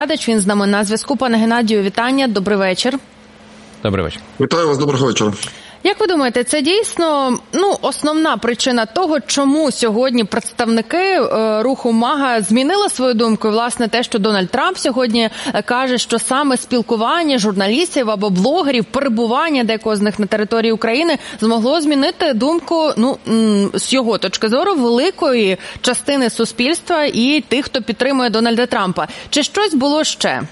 Він з нами на зв'язку. Пане Геннадію, вітання. Добрий вечір. Добрий вечір. Вітаю вас, доброго вечора. Як ви думаєте, це дійсно основна причина того, чому сьогодні представники руху МАГА змінили свою думку? І, власне, те, що Дональд Трамп сьогодні каже, що саме спілкування журналістів або блогерів, перебування декого з них на території України змогло змінити думку, з його точки зору, великої частини суспільства і тих, хто підтримує Дональда Трампа. Чи щось було ще?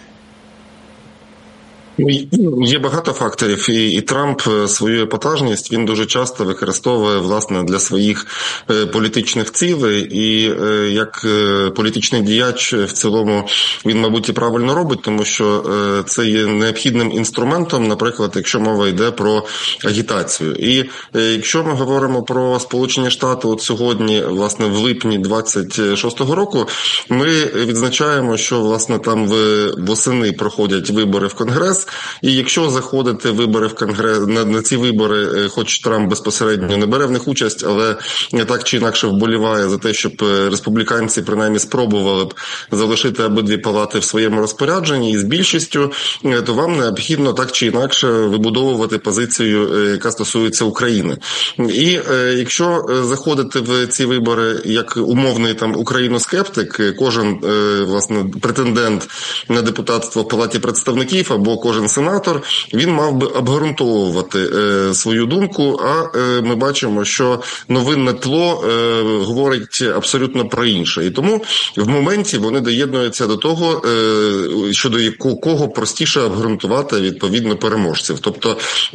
Є багато факторів, і Трамп свою епатажність він дуже часто використовує, власне, для своїх політичних цілей, і як політичний діяч в цілому він, мабуть, і правильно робить, тому що це є необхідним інструментом, наприклад, якщо мова йде про агітацію. І якщо ми говоримо про Сполучені Штати от сьогодні, власне, в липні 26-го року, ми відзначаємо, що, власне, там восени проходять вибори в Конгрес. І якщо заходити вибори в Конгрес, на ці вибори, хоч Трамп безпосередньо не бере в них участь, але так чи інакше вболіває за те, щоб республіканці принаймні спробували б залишити обидві палати в своєму розпорядженні і з більшістю, то вам необхідно так чи інакше вибудовувати позицію, яка стосується України. І якщо заходити в ці вибори як умовний там україноскептик, кожен, власне, претендент на депутатство в Палаті представників або кожен сенатор, він мав би обґрунтовувати свою думку, а ми бачимо, що новинне тло говорить абсолютно про інше. І тому в моменті вони доєднуються до того, щодо якого простіше обґрунтувати відповідно переможців. Тобто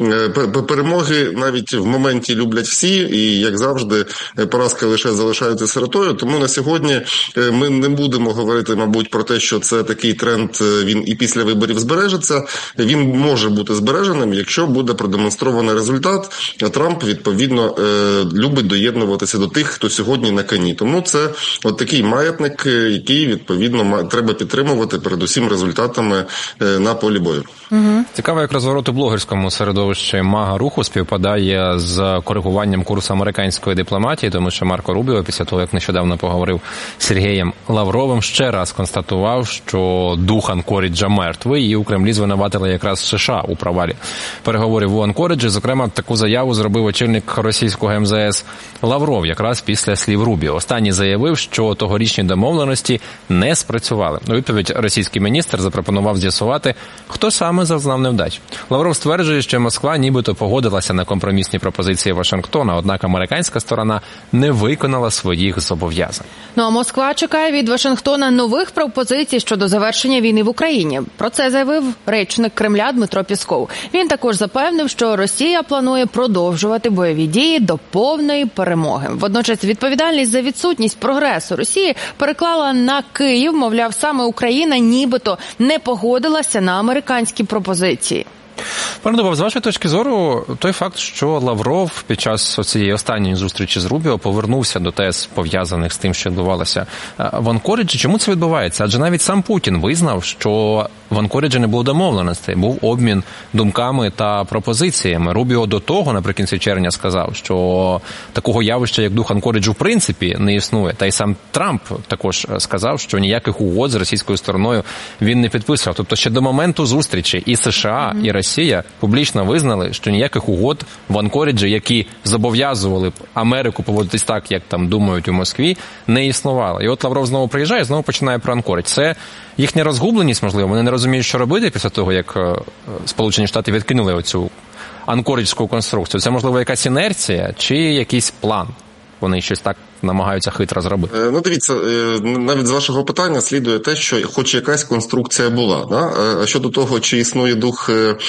перемоги навіть в моменті люблять всі, і, як завжди, поразки лише залишаються сиротою. Тому на сьогодні ми не будемо говорити, мабуть, про те, що це такий тренд, він і після виборів збережеться. Він може бути збереженим, якщо буде продемонстрований результат, а Трамп, відповідно, любить доєднуватися до тих, хто сьогодні на коні. Тому це от такий маятник, який, відповідно, треба підтримувати передусім результатами на полі бою. Цікаво, як розворот у блогерському середовищі МАГА-руху співпадає з коригуванням курсу американської дипломатії, тому що Марко Рубіо, після того, як нещодавно поговорив з Сергієм Лавровим, ще раз констатував, що дух Анкоріджа мертвий, і у Кремлі звинуватили якраз США у провалі переговорів у Анкориджі. Зокрема, таку заяву зробив очільник російського МЗС Лавров якраз після слів Рубіо. Останній заявив, що тогорічні домовленості не спрацювали. У відповідь російський міністр запропонував з'ясувати, хто саме зазнав невдач. Лавров стверджує, що Москва нібито погодилася на компромісні пропозиції Вашингтона, однак американська сторона не виконала своїх зобов'язань. А Москва чекає від Вашингтона нових пропозицій щодо завершення війни в Україні. Про це заявив речник Кремля Дмитро Пєсков. Він також запевнив, що Росія планує продовжувати бойові дії до повної перемоги. Водночас відповідальність за відсутність прогресу Росії переклала на Київ, мовляв, саме Україна нібито не погодилася на американські пропозиції. Пане Дубов, з вашої точки зору, той факт, що Лавров під час цієї останньої зустрічі з Рубіо повернувся до тез, пов'язаних з тим, що відбувалося в Анкориджі, чому це відбувається? Адже навіть сам Путін визнав, що в Анкориджі не було домовленостей, був обмін думками та пропозиціями. Рубіо до того, наприкінці червня, сказав, що такого явища, як дух Анкориджу, в принципі, не існує. Та й сам Трамп також сказав, що ніяких угод з російською стороною він не підписував. Тобто ще до моменту зустрічі і США, і Росія публічно визнали, що ніяких угод в Анкориджі, які зобов'язували б Америку поводитись так, як там думають у Москві, не існувало. І от Лавров знову приїжджає, знову починає про Анкоридж. Це їхня розгубленість, можливо, вони не розуміють, що робити після того, як Сполучені Штати відкинули оцю анкориджську конструкцію. Це, можливо, якась інерція чи якийсь план? Вони щось так намагаються хитро зробити. Дивіться, навіть з вашого питання слідує те, що хоч якась конструкція була. Да? А щодо того, чи існує дух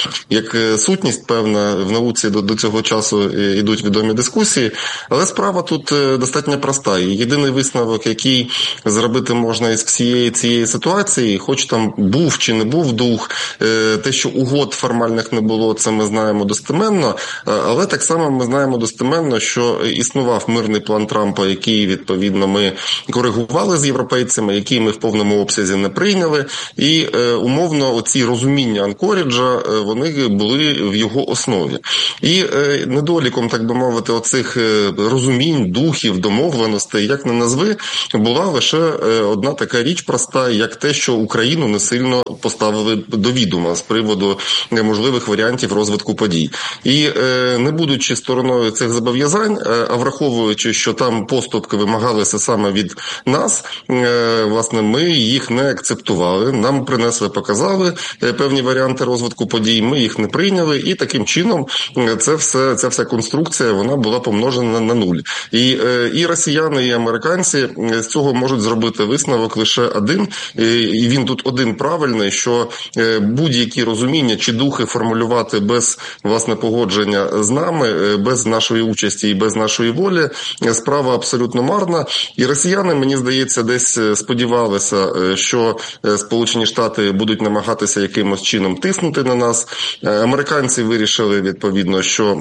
як сутність, певна, в науці до цього часу йдуть відомі дискусії, але справа тут достатньо проста. І єдиний висновок, який зробити можна із всієї цієї ситуації, хоч там був чи не був дух, те, що угод формальних не було, це ми знаємо достеменно, але так само ми знаємо достеменно, що існував мирний план Трампа, які, відповідно, ми коригували з європейцями, які ми в повному обсязі не прийняли. І умовно оці розуміння Анкоріджа, вони були в його основі. І недоліком, так би мовити, оцих розумінь, духів, домовленостей, як не назви, була лише одна така річ проста, як те, що Україну не сильно поставили до відома з приводу можливих варіантів розвитку подій. І не будучи стороною цих зобов'язань, а враховуючи, що там поступки вимагалися саме від нас, власне, ми їх не акцептували, нам принесли, показали певні варіанти розвитку подій, ми їх не прийняли, і таким чином ця вся конструкція, вона була помножена на нуль. І росіяни, і американці з цього можуть зробити висновок лише один, і він тут один правильний, що будь-які розуміння чи духи формулювати без, власне, погодження з нами, без нашої участі і без нашої волі, справа абсолютно марна. І росіяни, мені здається, десь сподівалися, що Сполучені Штати будуть намагатися якимось чином тиснути на нас. Американці вирішили, відповідно, що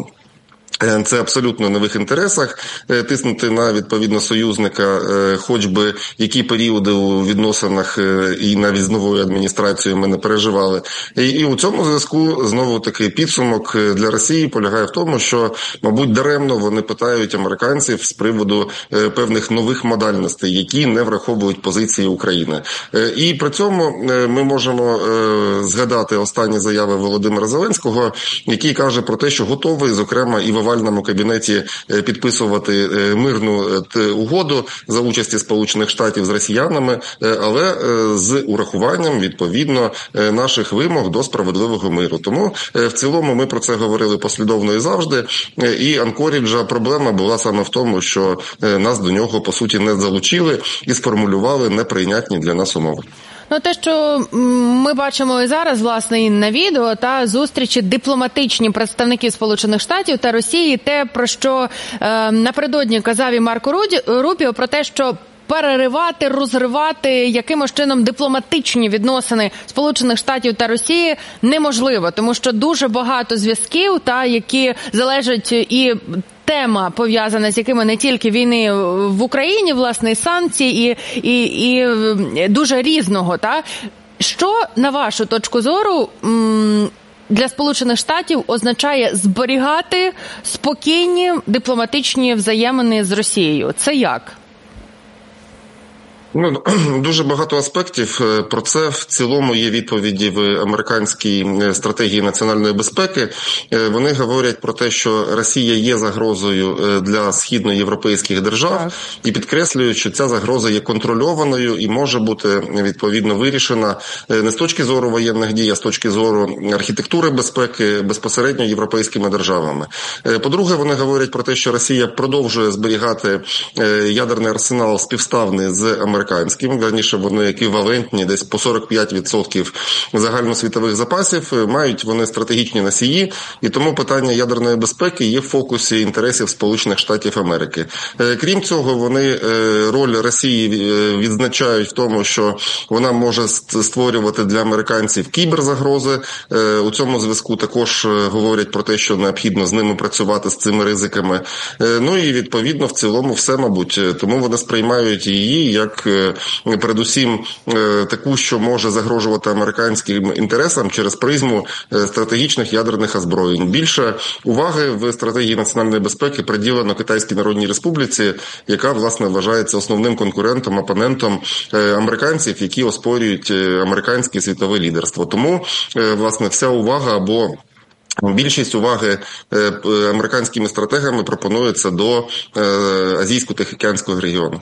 це абсолютно не в їх інтересах тиснути на, відповідно, союзника, хоч би які періоди у відносинах і навіть з новою адміністрацією ми не переживали. І у цьому зв'язку, знову такий підсумок для Росії полягає в тому, що, мабуть, даремно вони питають американців з приводу певних нових модальностей, які не враховують позиції України. І при цьому ми можемо згадати останні заяви Володимира Зеленського, який каже про те, що готовий, зокрема, і в овальному кабінеті підписувати мирну угоду за участі Сполучених Штатів з росіянами, але з урахуванням, відповідно, наших вимог до справедливого миру. Тому в цілому ми про це говорили послідовно і завжди, і Анкоріджа проблема була саме в тому, що нас до нього, по суті, не залучили і сформулювали неприйнятні для нас умови. Ну, те, що ми бачимо і зараз, власне, і на відео, та зустрічі дипломатичні представників Сполучених Штатів та Росії, те, про що напередодні казав і Марко Рубіо, про те, що переривати, розривати якимось чином дипломатичні відносини Сполучених Штатів та Росії неможливо, тому що дуже багато зв'язків, та які залежать і тема пов'язана з якими не тільки війни в Україні, власне, і санкції, і дуже різного. Та? Що, на вашу точку зору, для Сполучених Штатів означає зберігати спокійні дипломатичні взаємини з Росією? Це як? Ну, дуже багато аспектів. Про це в цілому є відповіді в американській стратегії національної безпеки. Вони говорять про те, що Росія є загрозою для східноєвропейських держав і підкреслюють, що ця загроза є контрольованою і може бути, відповідно, вирішена не з точки зору воєнних дій, а з точки зору архітектури безпеки безпосередньо європейськими державами. По-друге, вони говорять про те, що Росія продовжує зберігати ядерний арсенал співставний з американським, верніше вони еквівалентні, десь по 45% загальносвітових запасів, мають вони стратегічні носії, і тому питання ядерної безпеки є в фокусі інтересів Сполучених Штатів Америки. Крім цього, вони роль Росії відзначають в тому, що вона може створювати для американців кіберзагрози. У цьому зв'язку також говорять про те, що необхідно з ними працювати, з цими ризиками. Ну і відповідно в цілому все, мабуть. Тому вони сприймають її як передусім таку, що може загрожувати американським інтересам через призму стратегічних ядерних озброєнь. Більше уваги в стратегії національної безпеки приділено Китайській Народній Республіці, яка, власне, вважається основним конкурентом, опонентом американців, які оспорюють американське світове лідерство. Тому, власне, вся увага або більшість уваги американськими стратегами пропонується до Азійсько-Тихоокеанського регіону.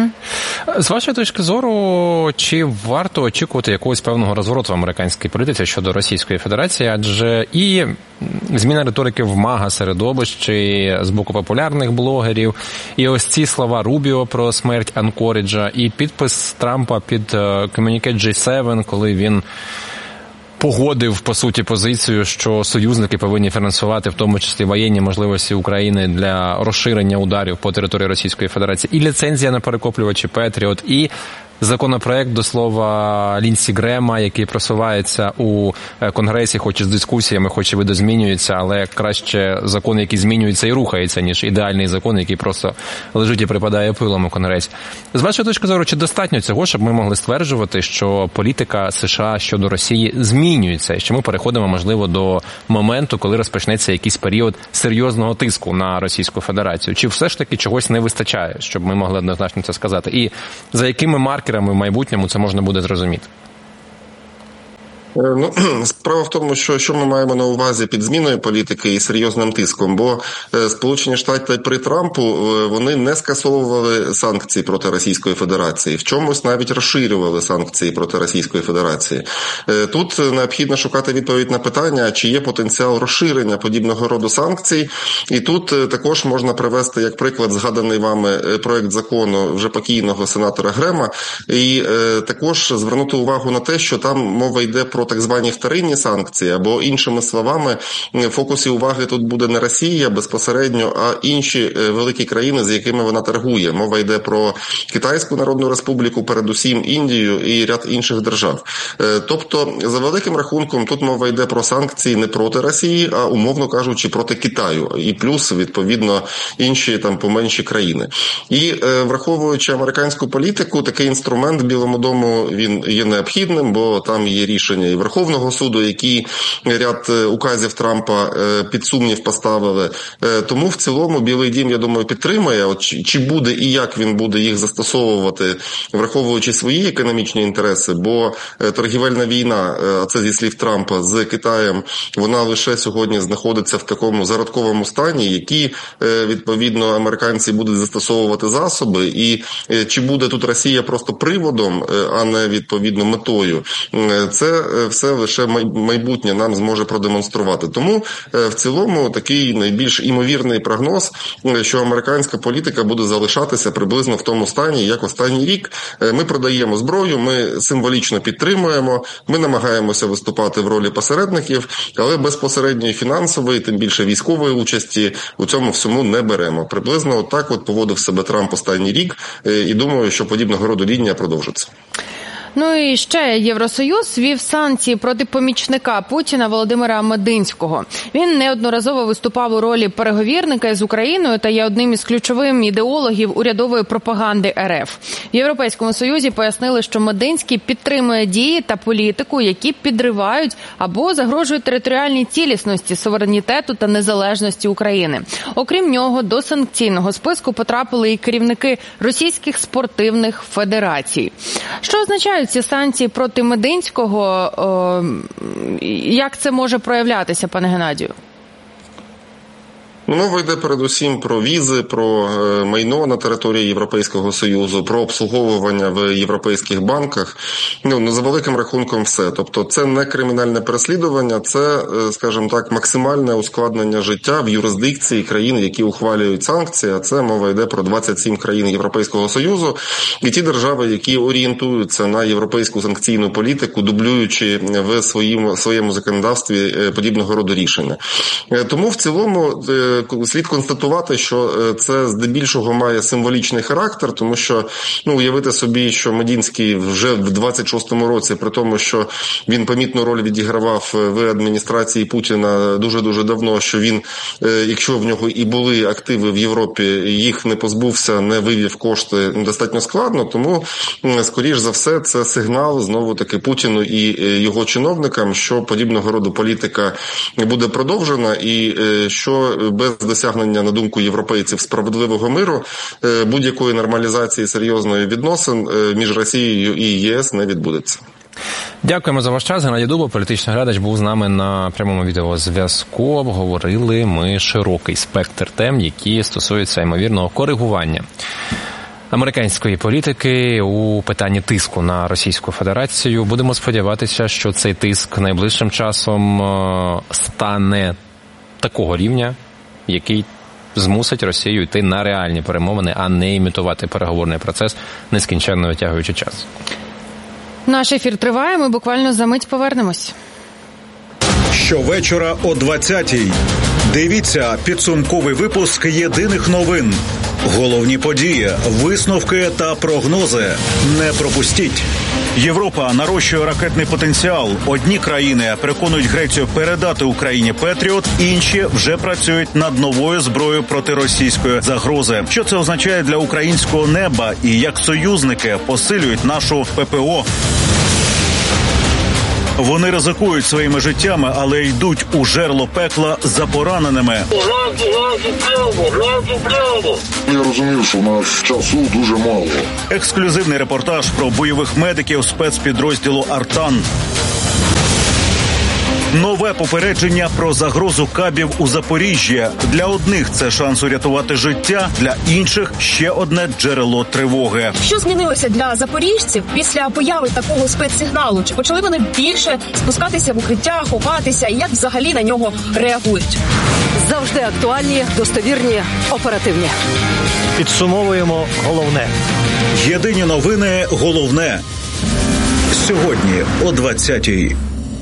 З вашої точки зору, чи варто очікувати якогось певного розвороту в американській політиці щодо Російської Федерації? Адже і зміна риторики в МАГА-середовищі з боку популярних блогерів, і ось ці слова Рубіо про смерть Анкоріджа, і підпис Трампа під комюніке G7, коли він погодив, по суті, позицію, що союзники повинні фінансувати, в тому числі воєнні можливості України для розширення ударів по території Російської Федерації, і ліцензія на перекоплювачі Петріот, і законопроект, до слова, Лінсі Грема, який просувається у Конгресі, хоч і з дискусіями, хоч і видозмінюється, але краще закон, який змінюється і рухається, ніж ідеальний закон, який просто лежить і припадає пилом у Конгресі. З вашої точки зору, чи достатньо цього, щоб ми могли стверджувати, що політика США щодо Росії змінюється, і що ми переходимо, можливо, до моменту, коли розпочнеться якийсь період серйозного тиску на Російську Федерацію? Чи все ж таки чогось не вистачає, щоб ми могли однозначно це сказати? І за якими маркерами в майбутньому це можна буде зрозуміти? Ну, справа в тому, що ми маємо на увазі під зміною політики і серйозним тиском, бо Сполучені Штати при Трампу, вони не скасовували санкції проти Російської Федерації, в чомусь навіть розширювали санкції проти Російської Федерації. Тут необхідно шукати відповідь на питання, чи є потенціал розширення подібного роду санкцій, і тут також можна привести, як приклад, згаданий вами проект закону вже покійного сенатора Грема, і також звернути увагу на те, що там мова йде про так звані вторинні санкції, або іншими словами, в фокусі уваги тут буде не Росія безпосередньо, а інші великі країни, з якими вона торгує. Мова йде про Китайську Народну Республіку, передусім Індію і ряд інших держав. Тобто, за великим рахунком, тут мова йде про санкції не проти Росії, а, умовно кажучи, проти Китаю. І плюс, відповідно, інші там поменші країни. І враховуючи американську політику, такий інструмент Білому дому, він є необхідним, бо там є рішення і Верховного суду, які ряд указів Трампа під сумнів поставили. Тому в цілому Білий дім, я думаю, підтримує. От чи буде і як він буде їх застосовувати, враховуючи свої економічні інтереси, бо торгівельна війна, а це зі слів Трампа, з Китаєм, вона лише сьогодні знаходиться в такому зародковому стані, які, відповідно, американці будуть застосовувати засоби, і чи буде тут Росія просто приводом, а не, відповідно, метою, це все лише майбутнє нам зможе продемонструвати. Тому в цілому такий найбільш імовірний прогноз, що американська політика буде залишатися приблизно в тому стані, як останній рік. Ми продаємо зброю, ми символічно підтримуємо, ми намагаємося виступати в ролі посередників, але безпосередньої фінансової, тим більше військової участі у цьому всьому не беремо. Приблизно так от поводив себе Трамп останній рік, і думаю, що подібного роду лінія продовжиться. Ну і ще Євросоюз ввів санкції проти помічника Путіна Володимира Мединського. Він неодноразово виступав у ролі переговірника з Україною та є одним із ключових ідеологів урядової пропаганди РФ. В Європейському Союзі пояснили, що Мединський підтримує дії та політику, які підривають або загрожують територіальній цілісності, суверенітету та незалежності України. Окрім нього, до санкційного списку потрапили і керівники російських спортивних федерацій. Що означає ці санкції проти Мединського? Як це може проявлятися, пане Геннадію? Мова йде передусім про візи, про майно на території Європейського Союзу, про обслуговування в європейських банках. Ну, за великим рахунком все. Тобто це не кримінальне переслідування, це, скажімо так, максимальне ускладнення життя в юрисдикції країн, які ухвалюють санкції, а це мова йде про 27 країн Європейського Союзу і ті держави, які орієнтуються на європейську санкційну політику, дублюючи в своєму законодавстві подібного роду рішення. Тому в цілому слід констатувати, що це здебільшого має символічний характер, тому що, уявити собі, що Мединський вже в 26-му році, при тому, що він помітну роль відігравав в адміністрації Путіна дуже-дуже давно, що він, якщо в нього і були активи в Європі, їх не позбувся, не вивів кошти, достатньо складно, тому, скоріш за все, це сигнал, знову-таки, Путіну і його чиновникам, що подібного роду політика буде продовжена і що без досягнення, на думку європейців, справедливого миру, будь-якої нормалізації серйозної відносин між Росією і ЄС не відбудеться. Дякуємо за ваш час. Геннадій Дуба, політичний глядач, був з нами на прямому відеозв'язку. Обговорили ми широкий спектр тем, які стосуються ймовірного коригування американської політики у питанні тиску на Російську Федерацію. Будемо сподіватися, що цей тиск найближчим часом стане такого рівня, який змусить Росію йти на реальні перемовини, а не імітувати переговорний процес, нескінченно витягуючи час. Наш ефір триває, ми буквально за мить повернемось. Щовечора о 20-й. Дивіться підсумковий випуск «Єдиних новин». Головні події, висновки та прогнози. Не пропустіть. Європа нарощує ракетний потенціал. Одні країни переконують Грецію передати Україні «Петріот», інші вже працюють над новою зброєю проти російської загрози. Що це означає для українського неба і як союзники посилюють нашу ППО? Вони ризикують своїми життями, але йдуть у жерло пекла за пораненими. Я розумію, що у нас часу дуже мало. Ексклюзивний репортаж про бойових медиків спецпідрозділу «Артан». Нове попередження про загрозу кабів у Запоріжжі. Для одних це шанс урятувати життя, для інших ще одне джерело тривоги. Що змінилося для запоріжців після появи такого спецсигналу? Чи почали вони більше спускатися в укриття, ховатися? І як взагалі на нього реагують? Завжди актуальні, достовірні, оперативні. Підсумовуємо головне. Єдині новини головне. Сьогодні о 20-й.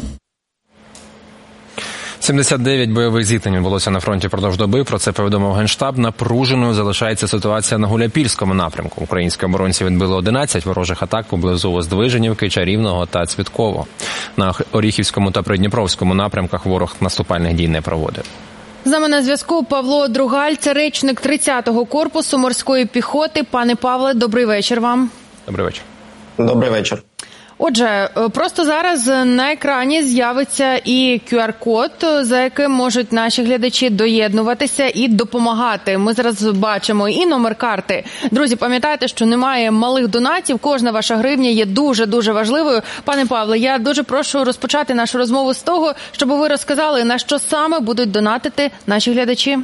79 бойових зіткнень відбулося на фронті впродовж доби. Про це повідомив Генштаб. Напруженою залишається ситуація на Гуляйпільському напрямку. Українські оборонці відбили 11 ворожих атак поблизу Воздвиженівки, Чарівного та Цвітково. На Оріхівському та Придніпровському напрямках ворог наступальних дій не проводив. З нами на зв'язку Павло Другаль, це речник 30-го корпусу морської піхоти. Пане Павле, добрий вечір вам. Добрий вечір. Добрий вечір. Отже, просто зараз на екрані з'явиться і QR-код, за яким можуть наші глядачі доєднуватися і допомагати. Ми зараз бачимо і номер карти. Друзі, пам'ятайте, що немає малих донатів, кожна ваша гривня є дуже-дуже важливою. Пане Павле, я дуже прошу розпочати нашу розмову з того, щоб ви розказали, на що саме будуть донатити наші глядачі.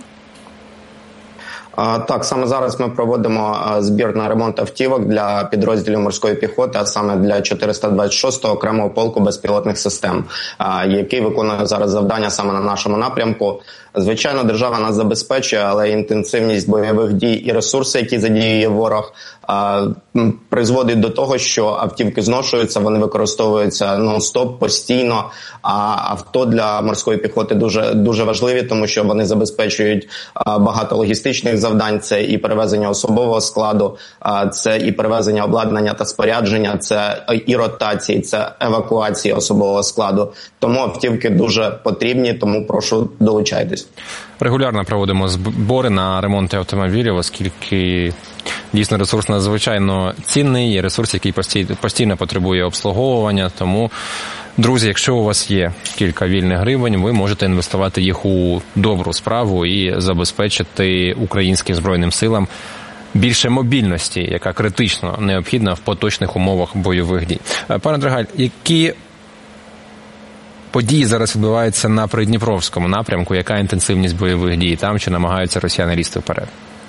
Так, саме зараз ми проводимо збір на ремонт автівок для підрозділів морської піхоти, а саме для 426-го окремого полку безпілотних систем, який виконує зараз завдання саме на нашому напрямку. Звичайно, держава нас забезпечує, але інтенсивність бойових дій і ресурси, які задіює ворог, призводить до того, що автівки зношуються, вони використовуються нон-стоп, постійно, а авто для морської піхоти дуже важливі, тому що вони забезпечують багато логістичних завдань, це і перевезення особового складу, це і перевезення обладнання та спорядження, це і ротації, це евакуації особового складу. Тому автівки дуже потрібні, тому прошу долучайтесь. Регулярно проводимо збори на ремонти автомобілів, оскільки дійсно ресурс надзвичайно цінний, є ресурс, який постійно потребує обслуговування, тому, друзі, якщо у вас є кілька вільних гривень, ви можете інвестувати їх у добру справу і забезпечити українським Збройним силам більше мобільності, яка критично необхідна в поточних умовах бойових дій. Пане Другаль, які події зараз відбуваються на Придніпровському напрямку? Яка інтенсивність бойових дій там, чи намагаються росіяни лізти вперед?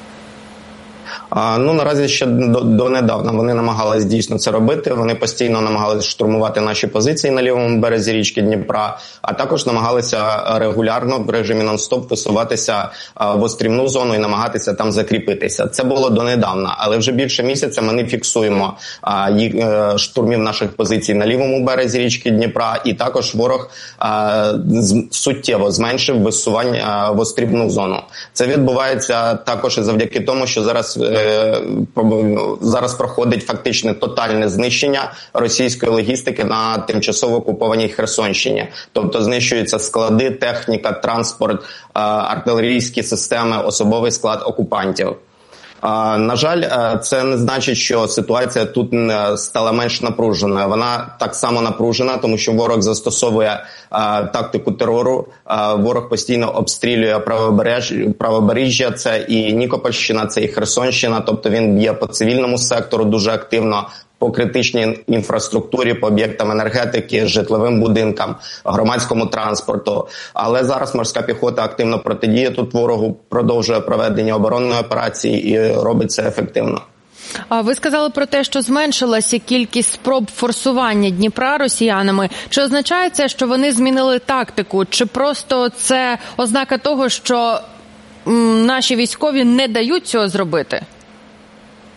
Наразі ще донедавна вони намагались дійсно це робити. Вони постійно намагалися штурмувати наші позиції на лівому березі річки Дніпра, а також намагалися регулярно в режимі нон-стоп висуватися в острівну зону і намагатися там закріпитися. Це було донедавна, але вже більше місяця ми не фіксуємо штурмів наших позицій на лівому березі річки Дніпра, і також ворог суттєво зменшив висування в острівну зону. Це відбувається також і завдяки тому, що зараз проходить фактичне тотальне знищення російської логістики на тимчасово окупованій Херсонщині. Тобто знищуються склади, техніка, транспорт, артилерійські системи, особовий склад окупантів. На жаль, це не значить, що ситуація тут стала менш напруженою. Вона так само напружена, тому що ворог застосовує тактику терору. Ворог постійно обстрілює правобережжя, це і Нікопольщина, це і Херсонщина. Тобто він б'є по цивільному сектору дуже активно, по критичній інфраструктурі, по об'єктам енергетики, житловим будинкам, громадському транспорту. Але зараз морська піхота активно протидіє тут ворогу, продовжує проведення оборонної операції і робить це ефективно. Ви сказали про те, що зменшилася кількість спроб форсування Дніпра росіянами. Чи означає це, що вони змінили тактику? Чи просто це ознака того, що наші військові не дають цього зробити?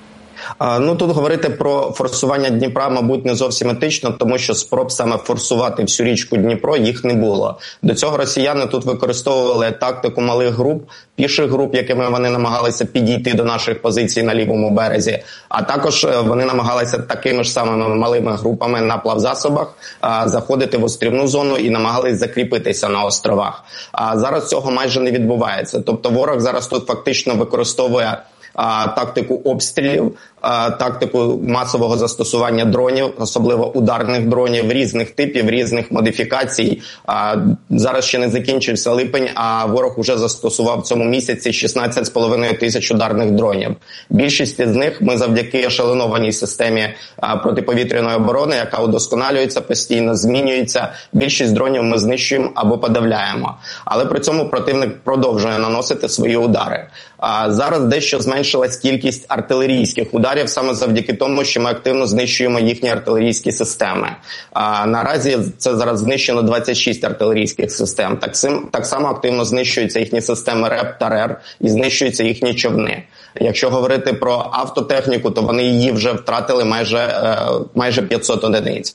Тут говорити про форсування Дніпра, мабуть, не зовсім етично, тому що спроб саме форсувати всю річку Дніпро їх не було. До цього росіяни тут використовували тактику малих груп, піших груп, якими вони намагалися підійти до наших позицій на лівому березі, а також вони намагалися такими ж самими малими групами на плавзасобах заходити в острівну зону і намагались закріпитися на островах. А зараз цього майже не відбувається. Тобто ворог зараз тут фактично використовує тактику обстрілів, тактику масового застосування дронів, особливо ударних дронів, різних типів, різних модифікацій. Зараз ще не закінчився липень, а ворог уже застосував в цьому місяці 16,5 тисяч ударних дронів. Більшість з них ми завдяки ешелонованій системі протиповітряної оборони, яка удосконалюється постійно, змінюється. Більшість дронів ми знищуємо або подавляємо. Але при цьому противник продовжує наносити свої удари. Зараз дещо зменшилась кількість артилерійських ударів саме завдяки тому, що ми активно знищуємо їхні артилерійські системи. Наразі це зараз знищено 26 артилерійських систем. Так само активно знищуються їхні системи РЕП та РЕР і знищуються їхні човни. Якщо говорити про автотехніку, то вони її вже втратили майже 500 одиниць.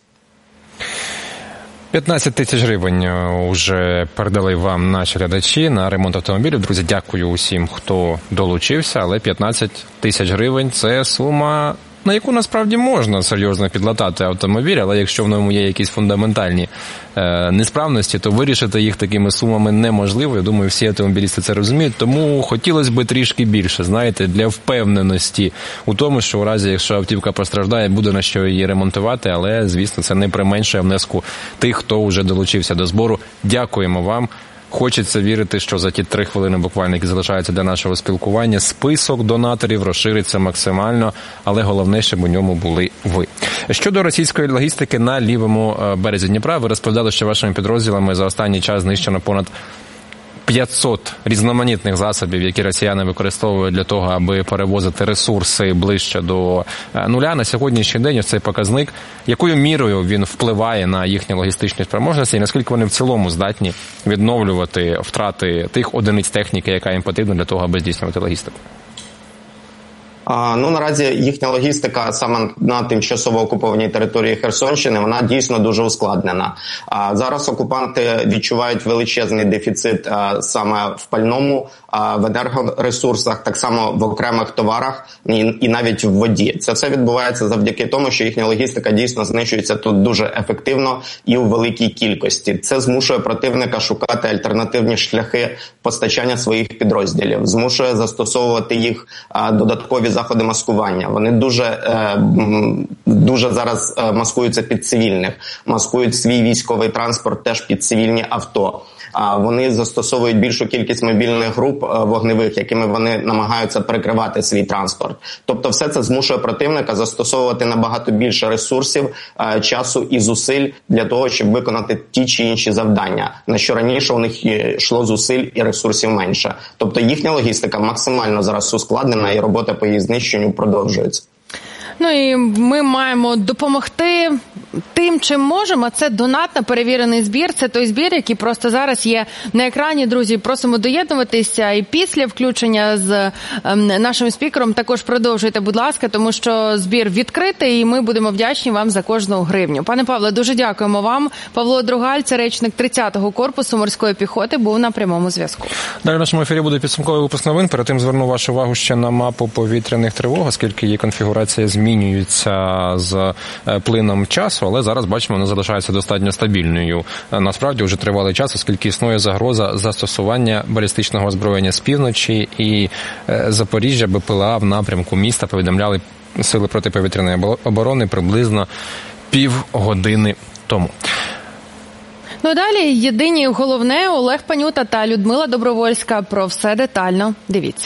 15 тисяч гривень вже передали вам наші глядачі на ремонт автомобілів. Друзі, дякую усім, хто долучився, але 15 тисяч гривень – це сума, на яку насправді можна серйозно підлатати автомобіль, але якщо в ньому є якісь фундаментальні несправності, то вирішити їх такими сумами неможливо. Я думаю, всі автомобілісти це розуміють, тому хотілося б трішки більше, знаєте, для впевненості у тому, що у разі, якщо автівка постраждає, буде на що її ремонтувати, але, звісно, це не применшує внеску тих, хто вже долучився до збору. Дякуємо вам. Хочеться вірити, що за ті 3 хвилини буквально, які залишаються для нашого спілкування, список донаторів розшириться максимально, але головне, щоб у ньому були ви. Щодо російської логістики на лівому березі Дніпра, ви розповідали, що вашими підрозділами за останній час знищено понад 500 різноманітних засобів, які росіяни використовують для того, аби перевозити ресурси ближче до нуля. На сьогоднішній день ось цей показник, якою мірою він впливає на їхні логістичні спроможності і наскільки вони в цілому здатні відновлювати втрати тих одиниць техніки, яка їм потрібна для того, аби здійснювати логістику? Наразі їхня логістика саме на тимчасово окупованій території Херсонщини, вона дійсно дуже ускладнена. Зараз окупанти відчувають величезний дефіцит саме в пальному, в енергоресурсах, так само в окремих товарах і навіть в воді. Це все відбувається завдяки тому, що їхня логістика дійсно знищується тут дуже ефективно і у великій кількості. Це змушує противника шукати альтернативні шляхи постачання своїх підрозділів, змушує застосовувати їх додаткові заходи маскування. Вони дуже зараз маскуються під цивільних, маскують свій військовий транспорт теж під цивільні авто. Вони застосовують більшу кількість мобільних груп вогневих, якими вони намагаються перекривати свій транспорт. Тобто все це змушує противника застосовувати набагато більше ресурсів, часу і зусиль для того, щоб виконати ті чи інші завдання, на що раніше у них йшло зусиль і ресурсів менше. Тобто їхня логістика максимально зараз ускладнена і робота по її знищенню продовжується. І ми маємо допомогти тим, чим можемо. Це донат на перевірений збір. Це той збір, який просто зараз є на екрані. Друзі, просимо доєднуватися. І після включення з нашим спікером також продовжуйте, будь ласка, тому що збір відкритий, і ми будемо вдячні вам за кожну гривню. Пане Павле, дуже дякуємо вам. Павло Другаль, це речник 30-го корпусу морської піхоти, був на прямому зв'язку. Далі в нашому ефірі буде підсумковий випуск новин. Перед тим зверну вашу увагу ще на мапу повітряних тривог, оскільки її конфігурація змінюється з плином часу, але зараз, бачимо, вона залишається достатньо стабільною. Насправді, вже тривалий час, оскільки існує загроза застосування балістичного озброєння з півночі і Запоріжжя, БПЛА в напрямку міста, повідомляли сили протиповітряної оборони приблизно півгодини тому. Далі єдині головне, Олег Панюта та Людмила Добровольська. Про все детально дивіться.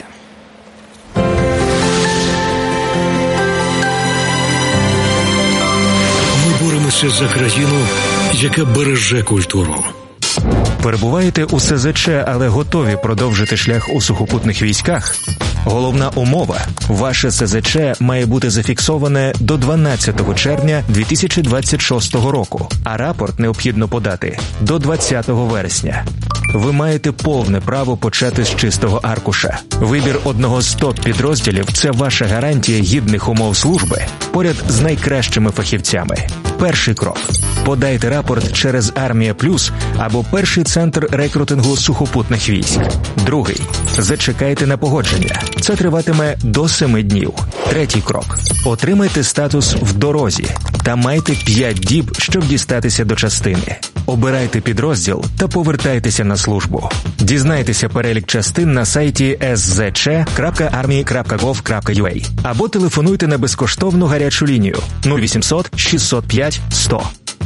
Боремося за країну, яка береже культуру. Перебуваєте у СЗЧ, але готові продовжити шлях у сухопутних військах? Головна умова – ваше СЗЧ має бути зафіксоване до 12 червня 2026 року, а рапорт необхідно подати до 20 вересня. ви маєте повне право почати з чистого аркуша. Вибір одного з топ-підрозділів – це ваша гарантія гідних умов служби поряд з найкращими фахівцями. Перший крок – подайте рапорт через Армія Плюс або перший центр рекрутингу сухопутних військ. Другий – зачекайте на погодження. Це триватиме до 7 днів. Третій крок – отримайте статус в дорозі та майте 5 діб, щоб дістатися до частини. Обирайте підрозділ та повертайтеся на службу. Дізнайтеся перелік частин на сайті szc.army.gov.ua або телефонуйте на безкоштовну гарячу лінію 0800 605 100.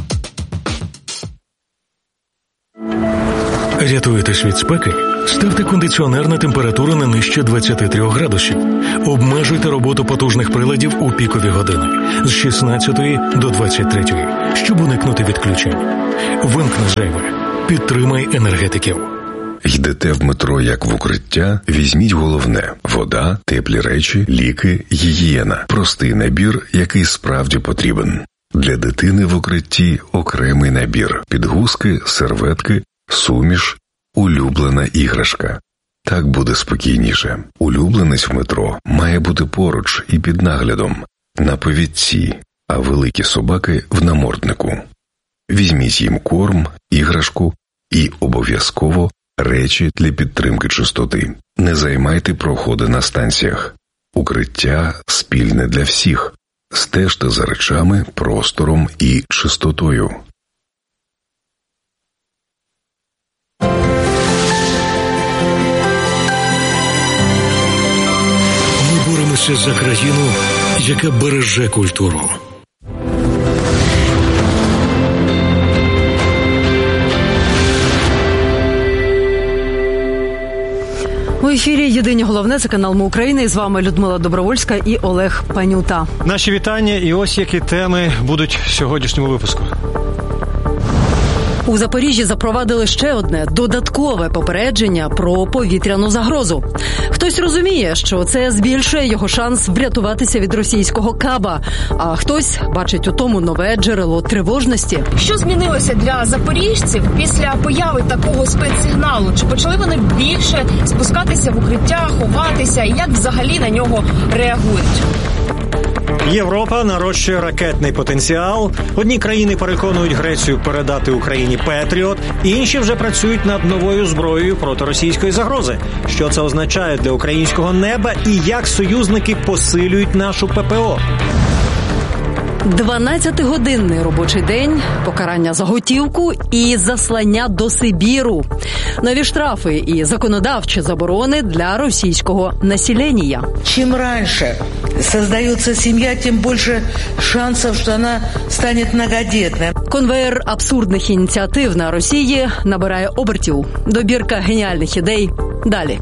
Рятуєтесь від спеки? Ставте кондиціонер на температуру не нижче 23 градусів. Обмежуйте роботу потужних приладів у пікові години з 16 до 23, щоб уникнути відключень. Вимкни зайве. Підтримай енергетиків. Йдете в метро як в укриття? Візьміть головне – вода, теплі речі, ліки, гігієна. Простий набір, який справді потрібен. Для дитини в укритті окремий набір – підгузки, серветки, суміш, улюблена іграшка. Так буде спокійніше. Улюбленець в метро має бути поруч і під наглядом, на повідці, а великі собаки в наморднику. Візьміть їм корм, іграшку і обов'язково речі для підтримки чистоти. Не займайте проходи на станціях. Укриття спільне для всіх. Стежте за речами, простором і чистотою. Ми боремося за країну, яка береже культуру. У ефірі «Єдині головне», це канал «Ми України». І з вами Людмила Добровольська і Олег Панюта. Наші вітання і ось які теми будуть в сьогоднішньому випуску. У Запоріжжі запровадили ще одне додаткове попередження про повітряну загрозу. Хтось розуміє, що це збільшує його шанс врятуватися від російського каба, а хтось бачить у тому нове джерело тривожності. Що змінилося для запоріжців після появи такого спецсигналу? Чи почали вони більше спускатися в укриття, ховатися? І як взагалі на нього реагують? Європа нарощує ракетний потенціал. Одні країни переконують Грецію передати Україні «Петріот», інші вже працюють над новою зброєю проти російської загрози. Що це означає для українського неба і як союзники посилюють нашу ППО? 12-годинний робочий день, покарання за готівку і заслання до Сибіру. Нові штрафи і законодавчі заборони для російського населення. Чим раніше створюється сім'я, тим більше шансів, що вона стане многодітною. Конвеєр абсурдних ініціатив на Росії набирає обертів. Добірка геніальних ідей далі.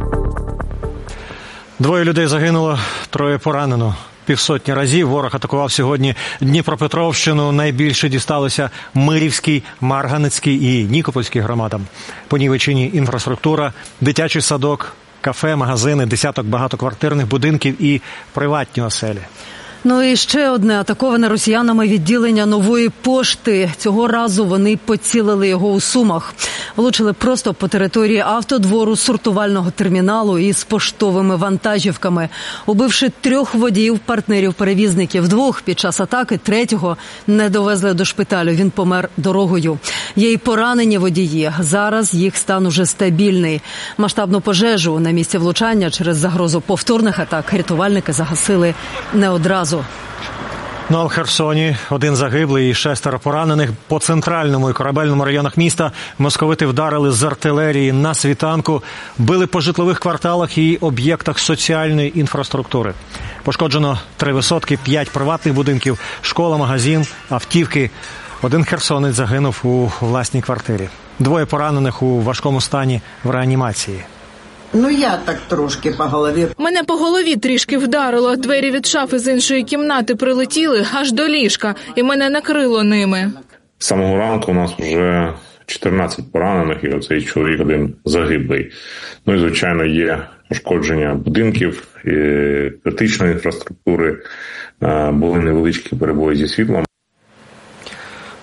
2 людей загинуло, 3 поранено. 500 разів ворог атакував сьогодні Дніпропетровщину. Найбільше дісталося Мирівській, Марганецькій і Нікопольській громадам. Понівечені інфраструктура, дитячий садок, кафе, магазини, десяток багатоквартирних будинків і приватні оселі. Ну і ще одне атаковане росіянами відділення Нової пошти. Цього разу вони поцілили його у Сумах. Влучили просто по території автодвору сортувального терміналу із поштовими вантажівками, убивши 3 водіїв, партнерів перевізників. 2 під час атаки, 3-го не довезли до шпиталю. Він помер дорогою. Є й поранені водії. Зараз їх стан уже стабільний. Масштабну пожежу на місці влучання через загрозу повторних атак рятувальники загасили не одразу. Ну а в Херсоні 1 загиблий і 6 поранених. По центральному і корабельному районах міста московити вдарили з артилерії на світанку, били по житлових кварталах і об'єктах соціальної інфраструктури. Пошкоджено 3 висотки, 5 приватних будинків, школа, магазин, автівки. 1 херсонець загинув у власній квартирі. 2 поранених у важкому стані в реанімації. Ну, я так трошки по голові. Мене по голові трішки вдарило. Двері від шафи з іншої кімнати прилетіли аж до ліжка, і мене накрило ними. З самого ранку у нас вже 14 поранених, і оцей чоловік 1 загиблий. Ну і, звичайно, є пошкодження будинків, і критичної інфраструктури, були невеличкі перебої зі світлом.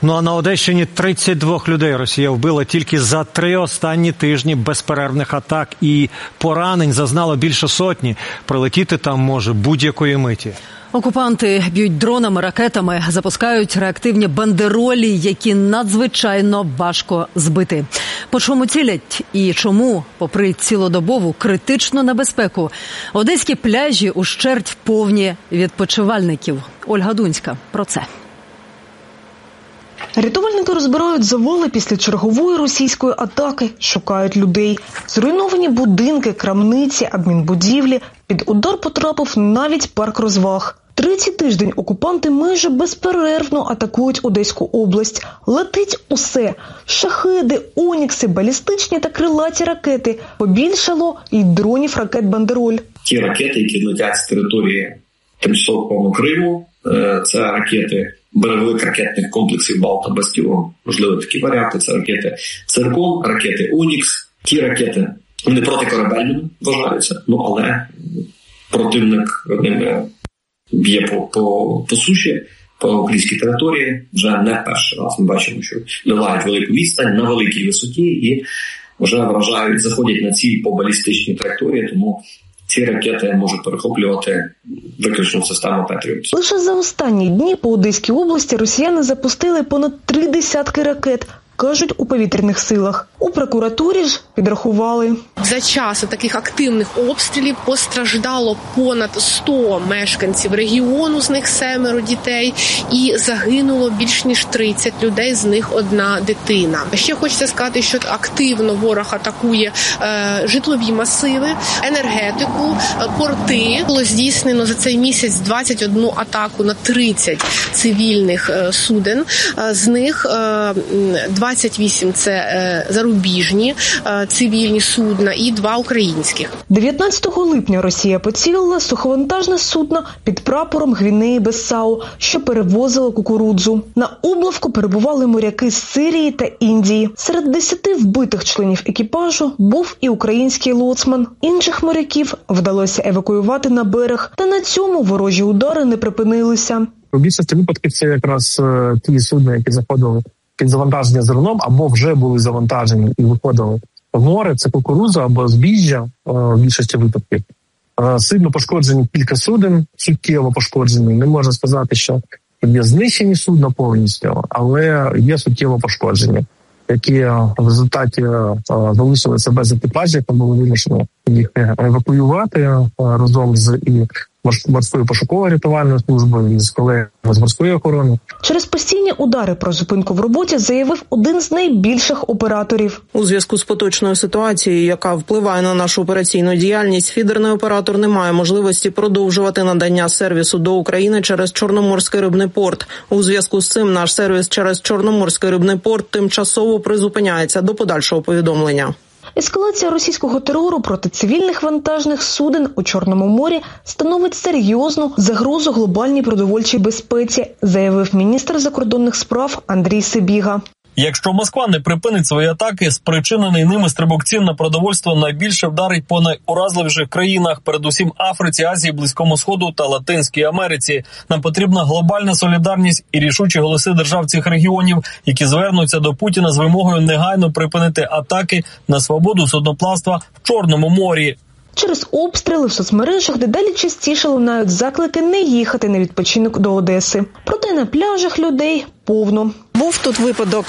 Ну а на Одещині 32 людей Росія вбила тільки за 3 останні тижні безперервних атак. І поранень зазнало більше сотні. Прилетіти там може будь-якої миті. Окупанти б'ють дронами, ракетами, запускають реактивні бандеролі, які надзвичайно важко збити. По чому цілять і чому, попри цілодобову критичну небезпеку, одеські пляжі ущерть повні відпочивальників. Ольга Дунська про це. Рятувальники розбирають завали після чергової російської атаки, шукають людей. Зруйновані будинки, крамниці, адмінбудівлі. Під удар потрапив навіть парк розваг. Третій тиждень окупанти майже безперервно атакують Одеську область. Летить усе – шахеди, онікси, балістичні та крилаті ракети. Побільшало і дронів ракет-бандероль. Ті ракети, які летять з території тимчасового Криму, це ракети берегових ракетних комплексів «Балта-Бастіон». Можливо, такі варіанти. Це ракети «Циркон», ракети «Онікс». Ті ракети, вони протикорабельними вважаються, але противник ними б'є по суші, по українській території. Вже не перший раз ми бачимо, що долають велику відстань на великій висоті і вже вражають, заходять на ціль по балістичній траєкторії, тому ці ракети можуть перехоплювати виключно систему Петріот. Лише за останні дні по Одеській області росіяни запустили понад 30 ракет, кажуть у повітряних силах. У прокуратурі ж підрахували. За час таких активних обстрілів постраждало понад 100 мешканців регіону, з них 7 дітей, і загинуло більш ніж 30 людей, з них 1 дитина. Ще хочеться сказати, що активно ворог атакує житлові масиви, енергетику, порти. Було здійснено за цей місяць 21 атаку на 30 цивільних суден, з них 28 – це зарубіжні цивільні судна і 2 українських. 19 липня Росія поцілила суховантажне судно під прапором Гвінеї-Бісау, що перевозило кукурудзу. На облавку перебували моряки з Сирії та Індії. Серед 10 вбитих членів екіпажу був і український лоцман. Інших моряків вдалося евакуювати на берег, та на цьому ворожі удари не припинилися. У більшості випадків це якраз ті судна, які заходили під завантаження зерном, або вже були завантажені і виходили в море. Це кукурудза або збіжжя в більшості випадків. Сильно пошкоджені кілька суден, суттєво пошкоджені. Не можна сказати, що є знищені судна повністю, але є суттєво пошкоджені, які в результаті залишилися без екіпажів, тому було вирішено їх евакуювати разом з морською пошуково-рятувальною службою, з колегами з морської охорони. Через постійні удари про зупинку в роботі заявив один з найбільших операторів. У зв'язку з поточною ситуацією, яка впливає на нашу операційну діяльність, фідерний оператор не має можливості продовжувати надання сервісу до України через Чорноморський рибний порт. У зв'язку з цим наш сервіс через Чорноморський рибний порт тимчасово призупиняється до подальшого повідомлення. Ескалація російського терору проти цивільних вантажних суден у Чорному морі становить серйозну загрозу глобальній продовольчій безпеці, заявив міністр закордонних справ Андрій Сибіга. Якщо Москва не припинить свої атаки, спричинений ними стрибок цін на продовольство найбільше вдарить по найуразливіших країнах, передусім Африці, Азії, Близькому Сходу та Латинській Америці. Нам потрібна глобальна солідарність і рішучі голоси держав цих регіонів, які звернуться до Путіна з вимогою негайно припинити атаки на свободу судноплавства в Чорному морі. Через обстріли в соцмережах дедалі частіше лунають заклики не їхати на відпочинок до Одеси. Проте на пляжах людей повно. Був тут випадок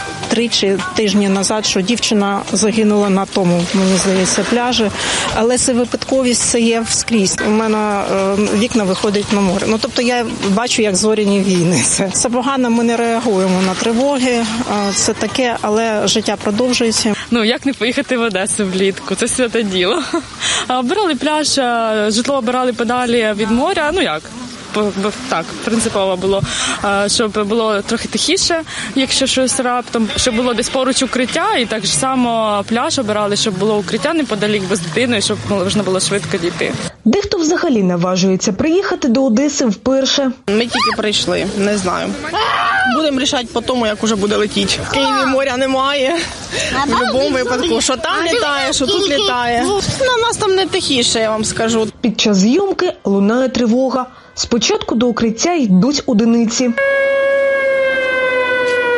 3 тижні назад, що дівчина загинула на тому, мені здається, пляжі. Але це випадковість, це є скрізь. У мене вікна виходять на море. Тобто я бачу, як зоряні війни. Це погано, ми не реагуємо на тривоги. Це таке, але життя продовжується. Як не поїхати в Одесу влітку? Це святе діло. Обирали пляж, житло обирали подалі від моря. Так, принципово було, щоб було трохи тихіше, якщо щось раптом, щоб було десь поруч укриття, і так само пляж обирали, щоб було укриття неподалік без дитини, щоб можна було швидко дійти. Дехто взагалі наважується приїхати до Одеси вперше. Ми тільки прийшли, не знаю. Будемо рішати по тому, як уже буде летіти. В Києві моря немає. В будь-якому випадку, що там літає, що тут літає. На нас там не тихіше, я вам скажу. Під час зйомки лунає тривога. Спочатку до укриття йдуть одиниці.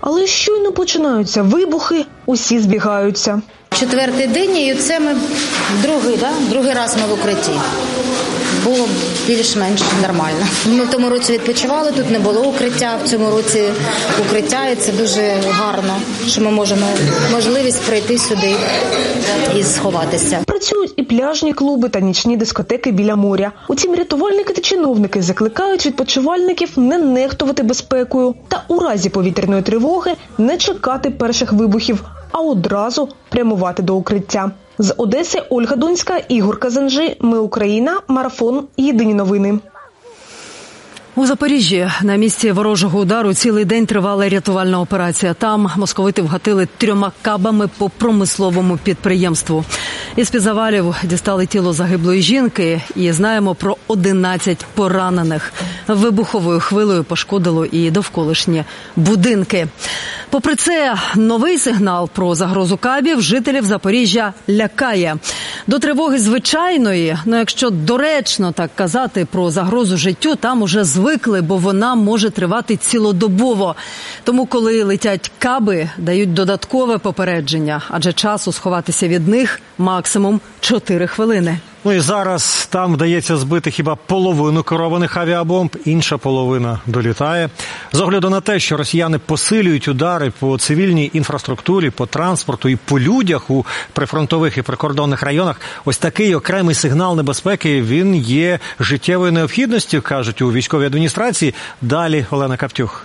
Але щойно починаються вибухи, усі збігаються. Четвертий день, і це ми другий раз ми в укритті. Було більш-менш нормально. Ми в тому році відпочивали, тут не було укриття, в цьому році укриття, і це дуже гарно, що ми можемо можливість прийти сюди і сховатися. Працюють і пляжні клуби та нічні дискотеки біля моря. Утім, рятувальники та чиновники закликають відпочивальників не нехтувати безпекою та у разі повітряної тривоги не чекати перших вибухів, а одразу прямувати до укриття. З Одеси Ольга Донська, Ігор Казанжи. Ми Україна. Марафон. Єдині новини. У Запоріжжі на місці ворожого удару цілий день тривала рятувальна операція. Там московити вгатили 3 кабами по промисловому підприємству. Із-під завалів дістали тіло загиблої жінки і знаємо про 11 поранених. Вибуховою хвилею пошкодило і довколишні будинки. Попри це, новий сигнал про загрозу кабів жителів Запоріжжя лякає. До тривоги звичайної, якщо доречно так казати про загрозу життю, там уже звикли, бо вона може тривати цілодобово. Тому, коли летять каби, дають додаткове попередження, адже часу сховатися від них максимум 4 хвилини. І зараз там вдається збити хіба половину керованих авіабомб, інша половина долітає. З огляду на те, що росіяни посилюють удари по цивільній інфраструктурі, по транспорту і по людях у прифронтових і прикордонних районах, ось такий окремий сигнал небезпеки, він є життєвою необхідністю, кажуть у військовій адміністрації. Далі Олена Каптюх.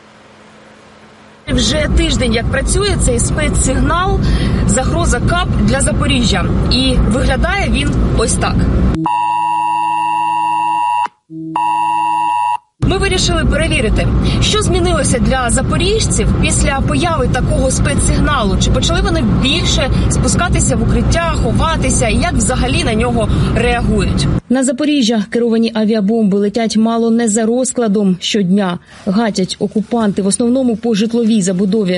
Вже тиждень, як працює цей спецсигнал «Загроза КАБ» для Запоріжжя. І виглядає він ось так. Ми вирішили перевірити, що змінилося для запоріжців після появи такого спецсигналу. Чи почали вони більше спускатися в укриття, ховатися, і як взагалі на нього реагують? На Запоріжжя керовані авіабомби летять мало не за розкладом щодня. Гатять окупанти в основному по житловій забудові.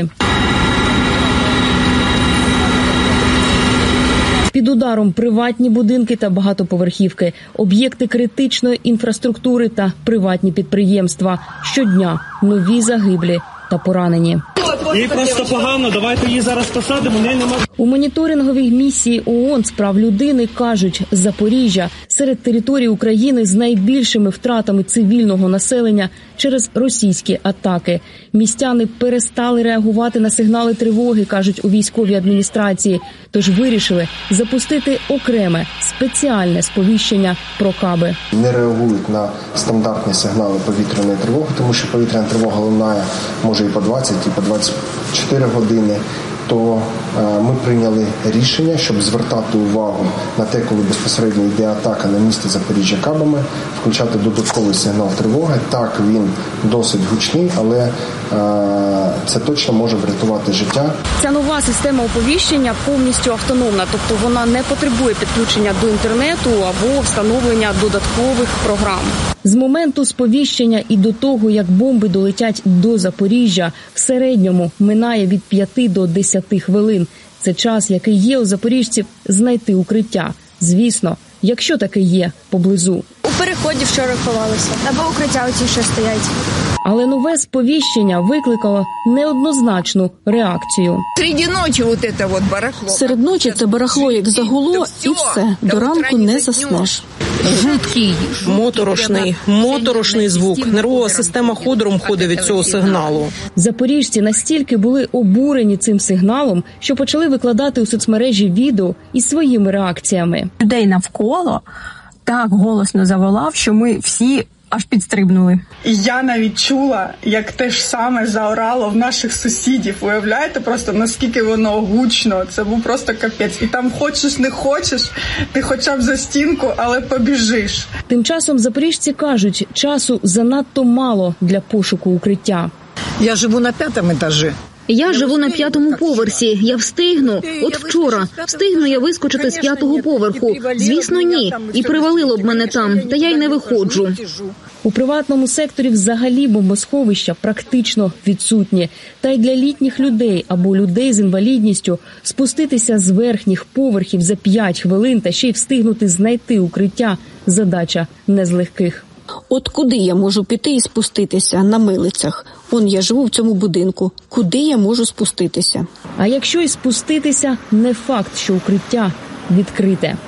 Під ударом приватні будинки та багатоповерхівки, об'єкти критичної інфраструктури та приватні підприємства. Щодня нові загиблі та поранені. Їй просто погано, давайте її зараз посадимо, У моніторинговій місії ООН з прав людини кажуть, Запоріжжя серед територій України з найбільшими втратами цивільного населення через російські атаки. Містяни перестали реагувати на сигнали тривоги, кажуть у військовій адміністрації, тож вирішили запустити окреме спеціальне сповіщення про каби. Не реагують на стандартні сигнали повітряної тривоги, тому що повітряна тривога лунає може і по 20, і по 24 години. То ми прийняли рішення, щоб звертати увагу на те, коли безпосередньо йде атака на місто Запоріжжя кабами, включати додатковий сигнал тривоги. Так, він досить гучний, але це точно може врятувати життя. Ця нова система оповіщення повністю автономна, тобто вона не потребує підключення до інтернету або встановлення додаткових програм. З моменту сповіщення і до того, як бомби долетять до Запоріжжя, в середньому минає від 5 до 10 хвилин. Це час, який є у запоріжців знайти укриття. Звісно, якщо таке є поблизу. У переході вчора ховалися. Або укриття оці, що стоять. Але нове сповіщення викликало неоднозначну реакцію. Серед ночі це барахло як загуло, і все. До ранку не заснеш. Жуткий, моторошний звук. Нервова система ходором ходить від цього сигналу. Запоріжці настільки були обурені цим сигналом, що почали викладати у соцмережі відео із своїми реакціями. Людей навколо так голосно заволав, що ми всі аж підстрибнули. Я навіть чула, як те ж саме заорало в наших сусідів. Уявляєте просто, наскільки воно гучно. Це був просто капець. І там хочеш, не хочеш, ти хоча б за стінку, але побіжиш. Тим часом запоріжці кажуть, часу занадто мало для пошуку укриття. Я живу на 5-му етажі. Я живу на 5-му поверсі. Я встигну. От вчора. Встигну я вискочити з 5-го поверху. Звісно, ні. І привалило б мене там. Та я й не виходжу. У приватному секторі взагалі бомбосховища практично відсутні. Та й для літніх людей або людей з інвалідністю спуститися з верхніх поверхів за 5 хвилин та ще й встигнути знайти укриття – задача не з легких. От куди я можу піти і спуститися на милицях? Он я живу в цьому будинку. Куди я можу спуститися? А якщо і спуститися, не факт, що укриття відкрите.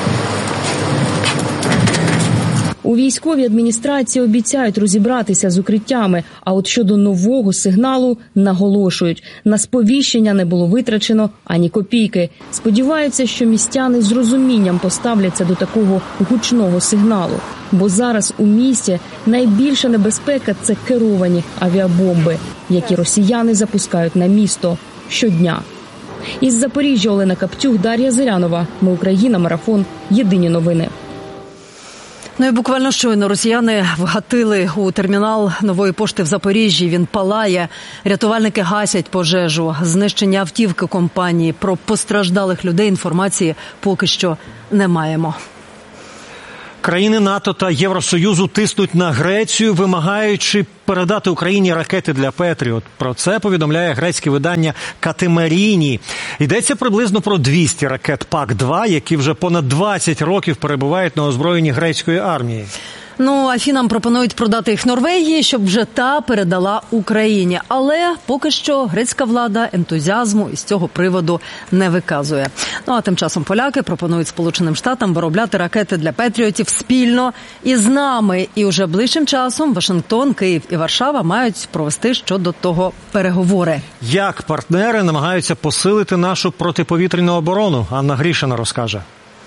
У військовій адміністрації обіцяють розібратися з укриттями, а от щодо нового сигналу наголошують, на сповіщення не було витрачено ані копійки. Сподіваються, що містяни з розумінням поставляться до такого гучного сигналу. Бо зараз у місті найбільша небезпека – це керовані авіабомби, які росіяни запускають на місто щодня. Із Запоріжжя Олена Каптюх, Дар'я Зирянова. Ми Україна. Марафон. Єдині новини. Ну і буквально щойно росіяни вгатили у термінал Нової пошти в Запоріжжі. Він палає. Рятувальники гасять пожежу. Знищення автівки компанії. Про постраждалих людей інформації поки що не маємо. Країни НАТО та Євросоюзу тиснуть на Грецію, вимагаючи передати Україні ракети для Петріот. Про це повідомляє грецьке видання Катемаріні. Йдеться приблизно про 200 ракет ПАК-2, які вже понад 20 років перебувають на озброєнні грецької армії. Ну, Афінам пропонують продати їх Норвегії, щоб вже та передала Україні. Але поки що грецька влада ентузіазму із цього приводу не виказує. Ну, а тим часом поляки пропонують Сполученим Штатам виробляти ракети для Петріотів спільно із нами. І вже ближчим часом Вашингтон, Київ і Варшава мають провести щодо того переговори. Як партнери намагаються посилити нашу протиповітряну оборону? Анна Грішина розкаже.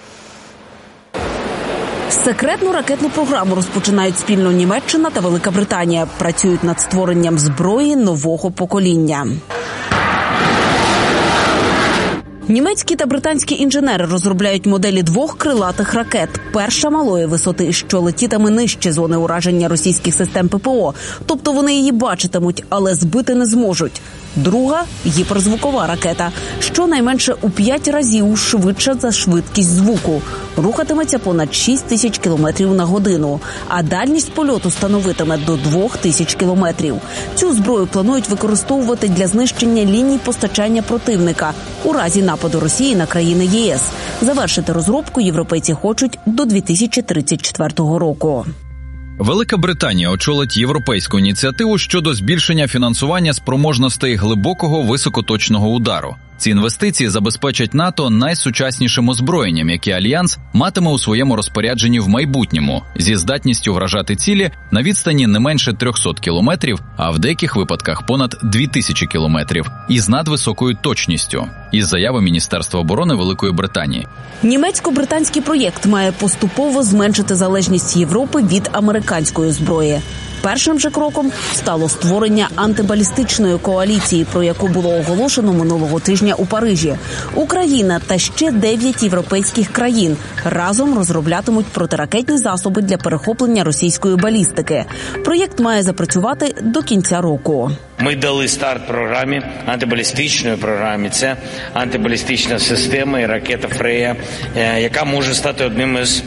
Секретну ракетну програму розпочинають спільно Німеччина та Велика Британія. Працюють над створенням зброї нового покоління. Німецькі та британські інженери розробляють моделі двох крилатих ракет. Перша малої висоти, що летітиме нижче зони ураження російських систем ППО. Тобто вони її бачитимуть, але збити не зможуть. Друга – гіперзвукова ракета, що найменше у 5 разів швидша за швидкість звуку. Рухатиметься понад 6 тисяч кілометрів на годину, а дальність польоту становитиме до 2 тисяч кілометрів. Цю зброю планують використовувати для знищення ліній постачання противника у разі нападу Росії на країни ЄС. Завершити розробку європейці хочуть до 2034 року. Велика Британія очолить європейську ініціативу щодо збільшення фінансування спроможностей глибокого високоточного удару. Ці інвестиції забезпечать НАТО найсучаснішим озброєнням, яке Альянс матиме у своєму розпорядженні в майбутньому, зі здатністю вражати цілі на відстані не менше 300 кілометрів, а в деяких випадках понад 2000 кілометрів, і з надвисокою точністю, із заяви Міністерства оборони Великої Британії. Німецько-британський проєкт має поступово зменшити залежність Європи від американської зброї. Першим же кроком стало створення антибалістичної коаліції, про яку було оголошено минулого тижня у Парижі. Україна та ще 9 європейських країн разом розроблятимуть протиракетні засоби для перехоплення російської балістики. Проєкт має запрацювати до кінця року. Ми дали старт програмі, антибалістичної програмі. Це антибалістична система і ракета «Фрея», яка може стати одним із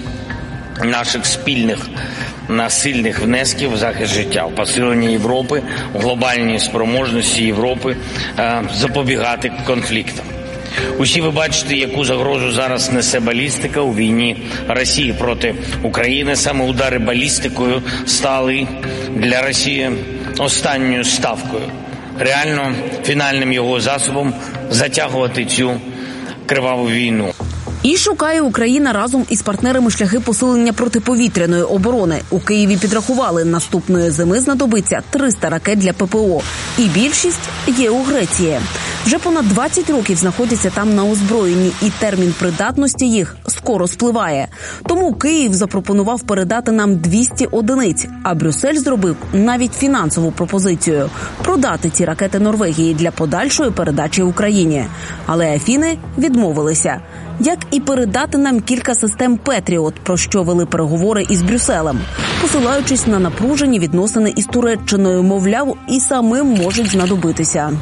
наших спільних насильних внесків в захист життя, в посилення Європи, у глобальній спроможності Європи запобігати конфліктам. Усі ви бачите, яку загрозу зараз несе балістика у війні Росії проти України. Саме удари балістикою стали для Росії останньою ставкою, реально фінальним його засобом затягувати цю криваву війну. І шукає Україна разом із партнерами шляхи посилення протиповітряної оборони. У Києві підрахували, наступної зими знадобиться 300 ракет для ППО. І більшість є у Греції. Вже понад 20 років знаходяться там на озброєнні, і термін придатності їх скоро спливає. Тому Київ запропонував передати нам 200 одиниць, а Брюссель зробив навіть фінансову пропозицію – продати ці ракети Норвегії для подальшої передачі Україні. Але Афіни відмовилися. Як і передати нам кілька систем «Петріот», про що вели переговори із Брюсселем, посилаючись на напружені відносини із Туреччиною, мовляв, і самим можуть знадобитися.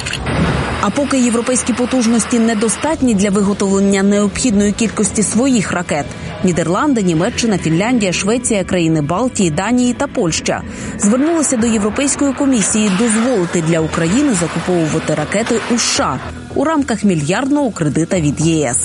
А поки європейські потужності недостатні для виготовлення необхідної кількості своїх ракет, Нідерланди, Німеччина, Фінляндія, Швеція, країни Балтії, Данії та Польща звернулися до Європейської комісії дозволити для України закуповувати ракети у США у рамках мільярдного кредита від ЄС.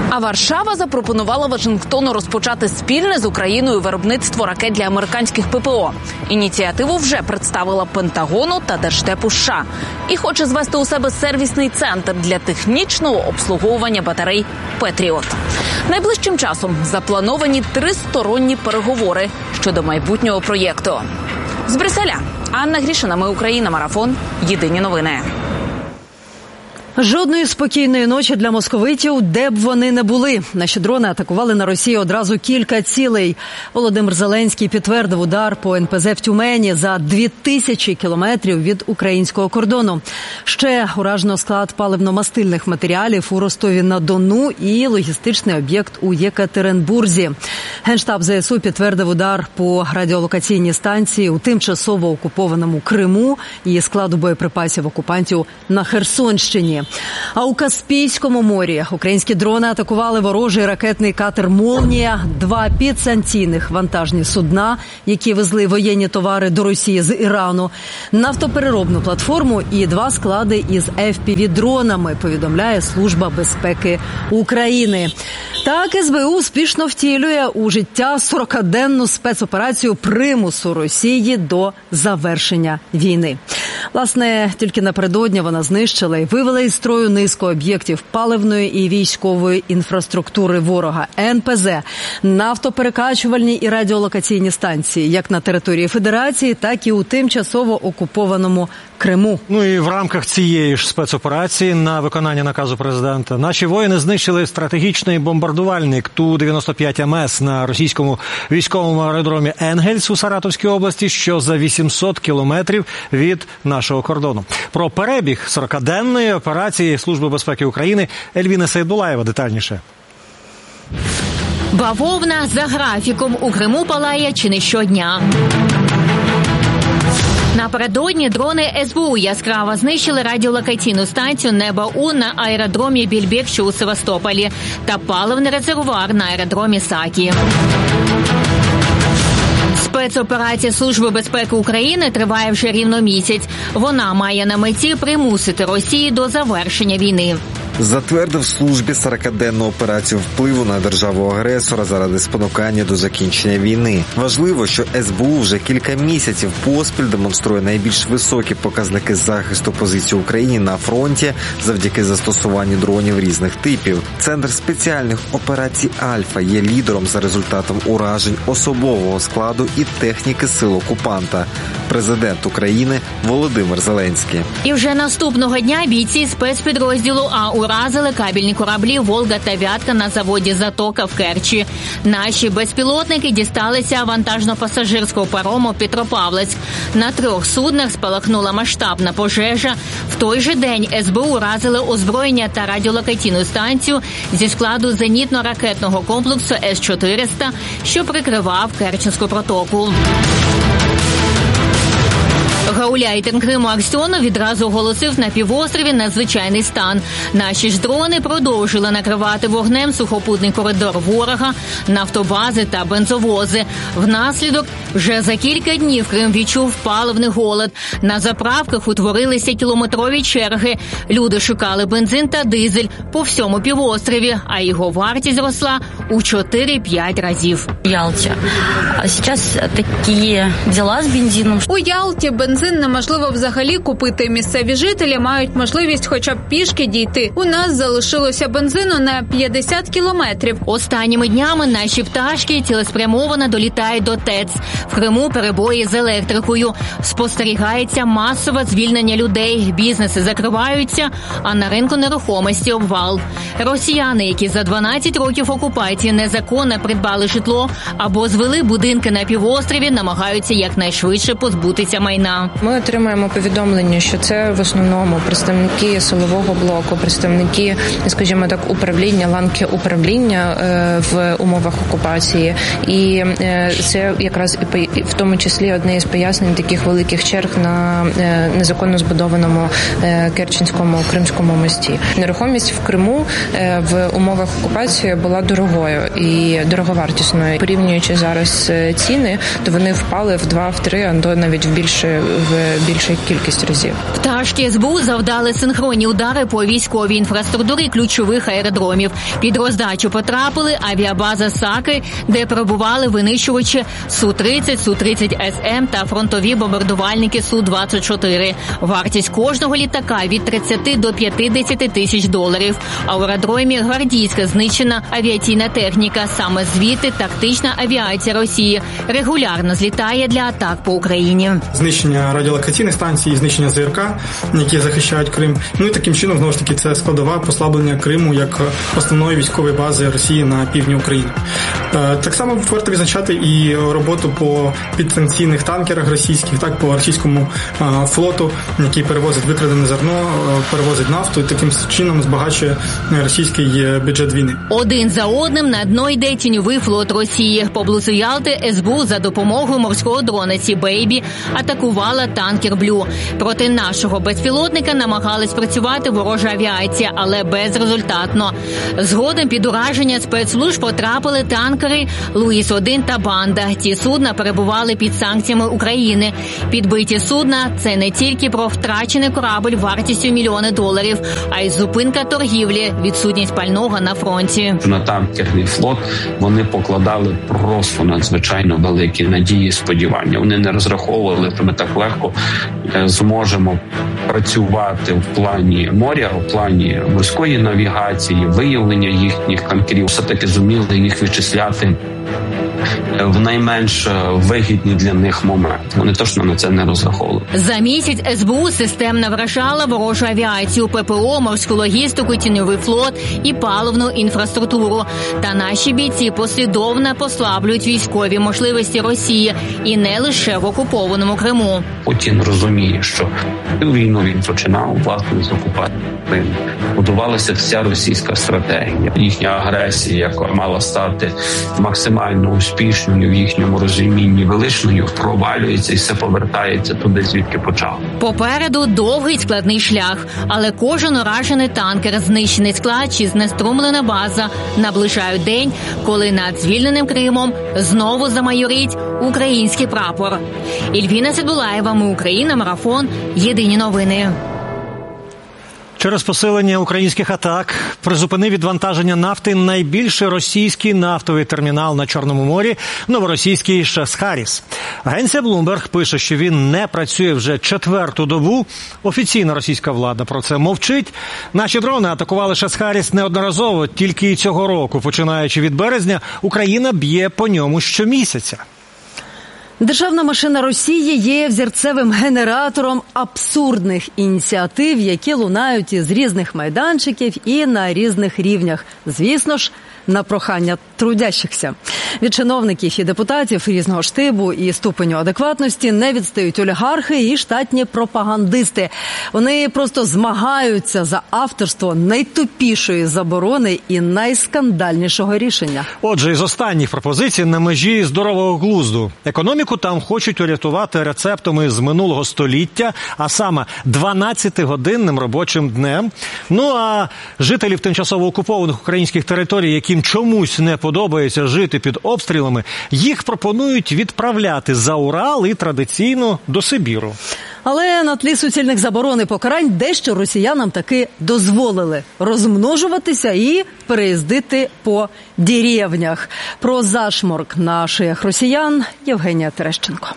А Варшава запропонувала Вашингтону розпочати спільне з Україною виробництво ракет для американських ППО. Ініціативу вже представила Пентагону та Держдепу США. І хоче звести у себе сервісний центр для технічного обслуговування батарей «Петріот». Найближчим часом заплановані тристоронні переговори щодо майбутнього проєкту. З Брюсселя Анна Грішина, Ми Україна, Марафон. Єдині новини. Жодної спокійної ночі для московитів, де б вони не були. Наші дрони атакували на Росії одразу кілька цілей. Володимир Зеленський підтвердив удар по НПЗ в Тюмені за 2000 кілометрів від українського кордону. Ще уражено склад паливно-мастильних матеріалів у Ростові-на-Дону і логістичний об'єкт у Єкатеринбурзі. Генштаб ЗСУ підтвердив удар по радіолокаційній станції у тимчасово окупованому Криму і складу боєприпасів окупантів на Херсонщині. А у Каспійському морі українські дрони атакували ворожий ракетний катер «Молнія», 2 підсанкційних вантажні судна, які везли воєнні товари до Росії з Ірану, нафтопереробну платформу і 2 склади із FPV-дронами, повідомляє Служба безпеки України. Так, СБУ успішно втілює у життя 40-денну спецоперацію примусу Росії до завершення війни. Власне, тільки напередодні вона знищила і вивела із строю низку об'єктів паливної і військової інфраструктури ворога, НПЗ, нафтоперекачувальні і радіолокаційні станції, як на території Федерації, так і у тимчасово окупованому Криму. Ну і в рамках цієї ж спецоперації на виконання наказу президента наші воїни знищили стратегічний бомбардувальник Ту-95МС на російському військовому аеродромі Енгельс у Саратовській області, що за 800 кілометрів від нашого кордону. Про перебіг 40-денної операції Служби безпеки України Ельвіна Сейдулаєва детальніше. Бавовна за графіком у Криму палає чи не щодня. Напередодні дрони СБУ яскраво знищили радіолокаційну станцію «Небо-У» на аеродромі Більбек, що у Севастополі, та паливний резервуар на аеродромі Сакі. Спецоперація Служби безпеки України триває вже рівно місяць. Вона має на меті примусити Росію до завершення війни. Затвердив службі 40-денну операцію впливу на державу-агресора заради спонукання до закінчення війни. Важливо, що СБУ вже кілька місяців поспіль демонструє найбільш високі показники захисту позицій України на фронті завдяки застосуванню дронів різних типів. Центр спеціальних операцій «Альфа» є лідером за результатом уражень особового складу і техніки сил окупанта. Президент України Володимир Зеленський. І вже наступного дня бійці спецпідрозділу уразили кабельні кораблі «Волга» та «Вятка» на заводі «Затока» в Керчі. Наші безпілотники дісталися вантажно-пасажирського парому «Петропавловськ». На 3 суднах спалахнула масштабна пожежа. В той же день СБУ уразили озброєння та радіолокаційну станцію зі складу зенітно-ракетного комплексу С-400, що прикривав Керченську протоку. Гауляйтер Криму Аксьонов відразу оголосив на півострові надзвичайний стан. Наші ж дрони продовжили накривати вогнем сухопутний коридор ворога, нафтобази та бензовози. Внаслідок вже за кілька днів Крим відчув паливний голод. На заправках утворилися кілометрові черги. Люди шукали бензин та дизель по всьому півострові, а його вартість зросла у 4-5 разів. Ялті. А зараз такі діла з бензином. У Ялті бензин неможливо взагалі купити. Місцеві жителі мають можливість хоча б пішки дійти. У нас залишилося бензину на 50 кілометрів. Останніми днями наші пташки цілеспрямовано долітають до ТЕЦ. В Криму перебої з електрикою. Спостерігається масове звільнення людей. Бізнеси закриваються, а на ринку нерухомості обвал. Росіяни, які за 12 років окупації незаконно придбали житло або звели будинки на півострові, намагаються якнайшвидше позбутися майна. Ми отримаємо повідомлення, що це в основному представники силового блоку, представники, скажімо так, управління, ланки управління в умовах окупації. І це якраз в тому числі одне із пояснень таких великих черг на незаконно збудованому Керченському Кримському мості. Нерухомість в Криму в умовах окупації була дорогою і дороговартісною. Порівнюючи зараз ціни, то вони впали в 2, в 3, а то навіть в в більшу кількість разів. Пташки СБУ завдали синхронні удари по військовій інфраструктурі ключових аеродромів. Під роздачу потрапили авіабаза Саки, де перебували винищувачі Су-30, Су-30СМ та фронтові бомбардувальники Су-24. Вартість кожного літака від 30 до 50 тисяч доларів. А у аеродромі Гвардійська знищена авіаційна техніка. Саме звідти тактична авіація Росії регулярно злітає для атак по Україні. Знищення радіолокаційних станцій, знищення ЗРК, які захищають Крим. Ну і таким чином, знову ж таки, це складова послаблення Криму як основної військової бази Росії на півдні України. Так само варто відзначати і роботу по підстанційних танкерах російських, так, по російському флоту, який перевозить викрадене зерно, перевозить нафту і таким чином збагачує російський бюджет війни. Один за одним на дно йде тіньовий флот Росії. Поблизу Ялти СБУ за допомогою морського дрона Сі-Бейбі атакувала танкер «Блю». Проти нашого безпілотника намагалась працювати ворожа авіація, але безрезультатно. Згодом під ураження спецслужб потрапили танкери «Луїс-1» та «Банда». Ці судна перебували під санкціями України. Підбиті судна – це не тільки про втрачений корабль вартістю мільйони доларів, а й зупинка торгівлі, відсутність пального на фронті. На танкерний флот вони покладали просто надзвичайно великі надії і сподівання. Вони не розраховували, що ми так легко зможемо працювати в плані моря, в плані морської навігації, виявлення їхніх танкерів. Все-таки зуміли їх вичисляти в найменш вигідні для них моменти. Вони точно на це не розраховували. За місяць СБУ системно вражала ворожу авіацію, ППО, морську логістику, тіньовий флот і паливну інфраструктуру. Та наші бійці послідовно послаблюють військові можливості Росії і не лише в окупованому Криму. Путін розуміє, що війну він починав власне з окупації Криму. Будувалася вся російська стратегія. Їхня агресія, яка мала стати максимально успішною в їхньому розумінні, величною, провалюється і все повертається туди, звідки почав. Попереду довгий складний шлях, але кожен уражений танкер, знищений склад чи знеструмлена база наближають день, коли над звільненим Кримом знову замайорить український прапор. Ільвіна Сидбулаєва, Ми Україна, Марафон, Єдині новини. Через посилення українських атак призупинив відвантаження нафти найбільший російський нафтовий термінал на Чорному морі – новоросійський Шасхаріс. Агенція Bloomberg пише, що він не працює вже 4-ту добу. Офіційна російська влада про це мовчить. Наші дрони атакували Шасхаріс неодноразово, тільки цього року, починаючи від березня, Україна б'є по ньому щомісяця. Державна машина Росії є взірцевим генератором абсурдних ініціатив, які лунають із різних майданчиків і на різних рівнях. Звісно ж, на прохання трудящихся. Від чиновників і депутатів різного штибу і ступеню адекватності не відстають олігархи і штатні пропагандисти. Вони просто змагаються за авторство найтупішої заборони і найскандальнішого рішення. Отже, із останніх пропозицій на межі здорового глузду. Економіку там хочуть урятувати рецептами з минулого століття, а саме 12-годинним робочим днем. Ну а жителів тимчасово окупованих українських територій, яким чомусь не подобається жити під обстрілами, їх пропонують відправляти за Урал і традиційно до Сибіру. Але на тлі суцільних заборон і покарань дещо росіянам таки дозволили розмножуватися і переїздити по деревнях. Про зашморк на шиях росіян Євгенія Терещенко.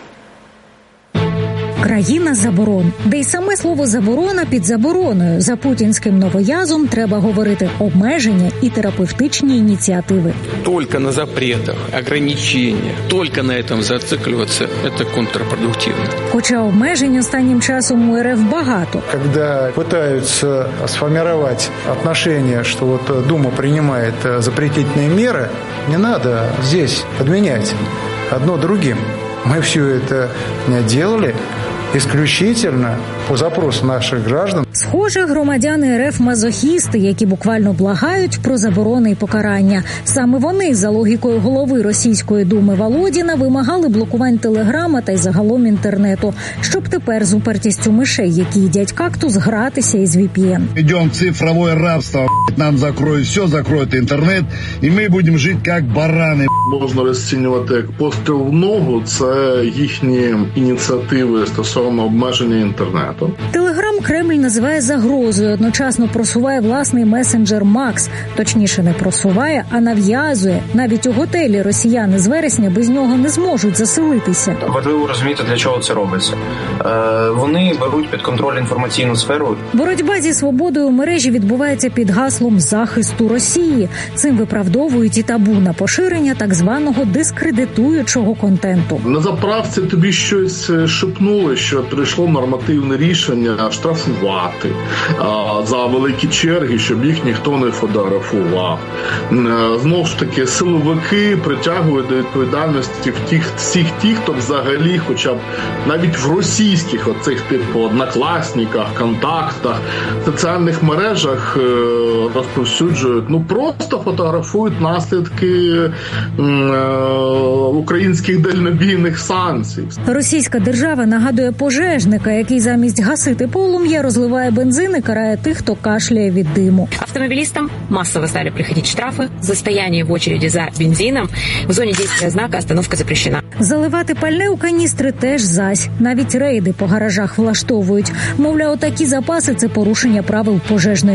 Країна заборон, де й саме слово «заборона» під забороною. За путінським новоязом треба говорити обмеження і терапевтичні ініціативи. Тільки на запретах, ограниченнях, тільки на цьому зацикливатися – це контрпродуктивно. Хоча обмежень останнім часом у РФ багато. Коли намагаються сформувати відношення, що вот Дума приймає запретительні міри, не треба здесь відміняти одно другим. Мы все это делали исключительно по запросу наших граждан. З Схоже, громадяни РФ – мазохісти, які буквально благають про заборони і покарання. Саме вони, за логікою голови Російської думи Володіна, вимагали блокувань телеграма та й загалом інтернету, щоб тепер з упертістю мишей, які їдять кактус, гратися із VPN. Йдемо в цифрове рабство, нам закроють все, закроють інтернет, і ми будемо жити як барани. Можна розцінювати як постріл в ногу, це їхні ініціативи стосовно обмеження інтернету. Телеграм Кремль називає загрозою, одночасно просуває власний месенджер Макс. Точніше, не просуває, а нав'язує. Навіть у готелі росіяни з вересня без нього не зможуть заселитися. Важливо розуміти, для чого це робиться. Вони беруть під контроль інформаційну сферу. Боротьба зі свободою в мережі відбувається під гаслом захисту Росії. Цим виправдовують і табу на поширення так званого дискредитуючого контенту. На заправці тобі щось шепнули, що прийшло нормативне рішення штрафувати за великі черги, щоб їх ніхто не фотографував. Знову ж таки, силовики притягують до відповідальності всіх тих, хто взагалі, хоча б навіть в російських оцих типу однокласниках, контактах, соціальних мережах розповсюджують, просто фотографують наслідки українських дальнобійних санкцій. Російська держава нагадує пожежника, який замість гасити полум'я розливає бензин і карає тих, хто кашляє від диму. Автомобилистам массово стали приходить штрафы за стояние в очереди за бензином. В зоне действия знака остановка запрещена. Заливати пальне у каністри теж зась. Навіть рейди по гаражах влаштовують. Мовляв, такі запаси – це порушення правил пожежної